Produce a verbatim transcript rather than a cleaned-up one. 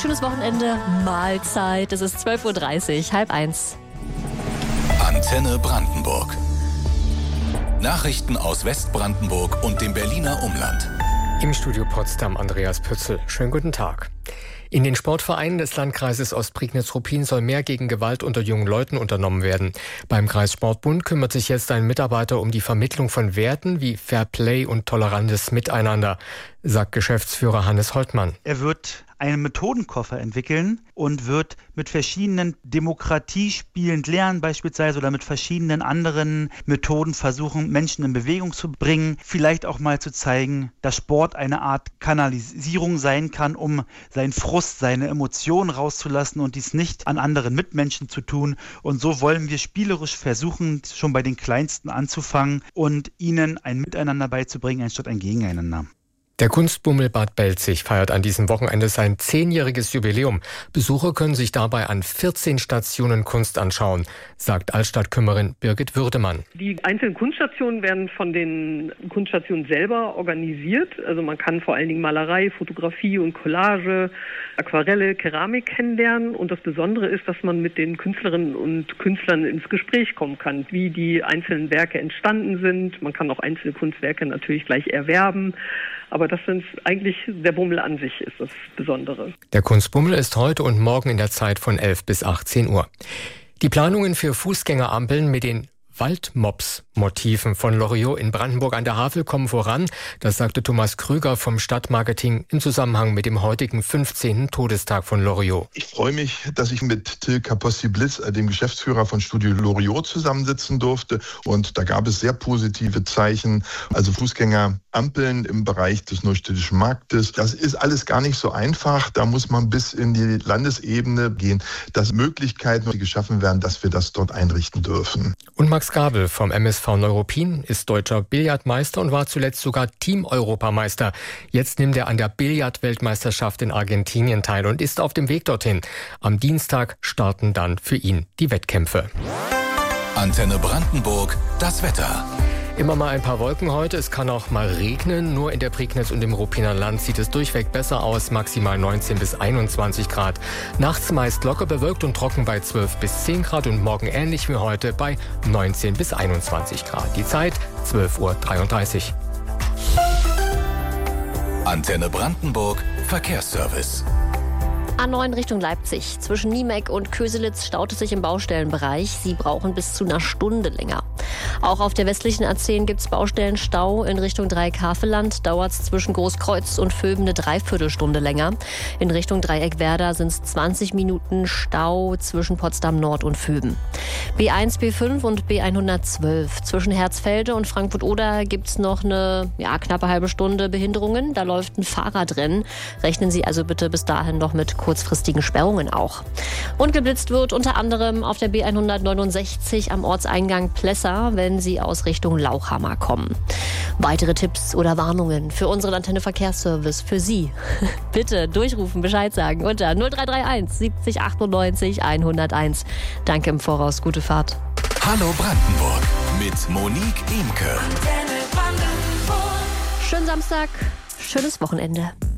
Schönes Wochenende, Mahlzeit. Es ist zwölf Uhr dreißig, halb eins. Antenne Brandenburg. Nachrichten aus Westbrandenburg und dem Berliner Umland. Im Studio Potsdam Andreas Pützel. Schönen guten Tag. In den Sportvereinen des Landkreises Ostprignitz-Ruppin soll mehr gegen Gewalt unter jungen Leuten unternommen werden. Beim Kreissportbund kümmert sich jetzt ein Mitarbeiter um die Vermittlung von Werten wie Fair Play und tolerantes Miteinander, sagt Geschäftsführer Hannes Holtmann. Er wird einen Methodenkoffer entwickeln und wird mit verschiedenen Demokratiespielen lernen beispielsweise oder mit verschiedenen anderen Methoden versuchen, Menschen in Bewegung zu bringen. Vielleicht auch mal zu zeigen, dass Sport eine Art Kanalisierung sein kann, um seinen Frust, seine Emotionen rauszulassen und dies nicht an anderen Mitmenschen zu tun. Und so wollen wir spielerisch versuchen, schon bei den Kleinsten anzufangen und ihnen ein Miteinander beizubringen, anstatt ein Gegeneinander. Der Kunstbummel Bad Belzig feiert an diesem Wochenende sein zehnjähriges Jubiläum. Besucher können sich dabei an vierzehn Stationen Kunst anschauen, sagt Altstadtkümmerin Birgit Würdemann. Die einzelnen Kunststationen werden von den Kunststationen selber organisiert. Also man kann vor allen Dingen Malerei, Fotografie und Collage, Aquarelle, Keramik kennenlernen. Und das Besondere ist, dass man mit den Künstlerinnen und Künstlern ins Gespräch kommen kann, wie die einzelnen Werke entstanden sind. Man kann auch einzelne Kunstwerke natürlich gleich erwerben. Aber das sind eigentlich, der Bummel an sich ist das Besondere. Der Kunstbummel ist heute und morgen in der Zeit von elf bis achtzehn Uhr. Die Planungen für Fußgängerampeln mit den Waldmops-Motiven von Loriot in Brandenburg an der Havel kommen voran. Das sagte Thomas Krüger vom Stadtmarketing im Zusammenhang mit dem heutigen fünfzehnten Todestag von Loriot. Ich freue mich, dass ich mit Till Kapossi-Blitz, dem Geschäftsführer von Studio Loriot, zusammensitzen durfte. Und da gab es sehr positive Zeichen. Also Fußgängerampeln im Bereich des Neustädtischen Marktes. Das ist alles gar nicht so einfach. Da muss man bis in die Landesebene gehen, dass Möglichkeiten geschaffen werden, dass wir das dort einrichten dürfen. Und Max Gabel vom M S V Neuruppin ist deutscher Billardmeister und war zuletzt sogar Team-Europameister. Jetzt nimmt er an der Billard-Weltmeisterschaft in Argentinien teil und ist auf dem Weg dorthin. Am Dienstag starten dann für ihn die Wettkämpfe. Antenne Brandenburg, das Wetter. Immer mal ein paar Wolken heute, es kann auch mal regnen. Nur in der Prignitz und im Ruppiner Land sieht es durchweg besser aus, maximal neunzehn bis einundzwanzig Grad. Nachts meist locker bewölkt und trocken bei zwölf bis zehn Grad und morgen ähnlich wie heute bei neunzehn bis einundzwanzig Grad. Die Zeit zwölf Uhr dreiunddreißig. Antenne Brandenburg, Verkehrsservice. A neun Richtung Leipzig. Zwischen Niemek und Köselitz staut es sich im Baustellenbereich. Sie brauchen bis zu einer Stunde länger. Auch auf der westlichen A zehn gibt es Baustellenstau. In Richtung Dreieck-Havelland dauert es zwischen Großkreuz und Vöben eine Dreiviertelstunde länger. In Richtung Dreieck-Werder sind es zwanzig Minuten Stau zwischen Potsdam Nord und Vöben. B eins, B fünf und B hundertzwölf. Zwischen Herzfelde und Frankfurt-Oder gibt es noch eine ja, knappe halbe Stunde Behinderungen. Da läuft ein Fahrradrennen. Rechnen Sie also bitte bis dahin noch mit kurzfristigen Sperrungen auch. Und geblitzt wird unter anderem auf der B hundertneunundsechzig am Ortseingang Plessa, wenn Sie aus Richtung Lauchhammer kommen. Weitere Tipps oder Warnungen für unseren Antenne Verkehrsservice für Sie. Bitte durchrufen, Bescheid sagen unter null drei drei eins siebzig achtundneunzig hunderteins. Danke im Voraus, gute Fahrt. Hallo Brandenburg mit Monique Imke. Schönen Samstag, schönes Wochenende.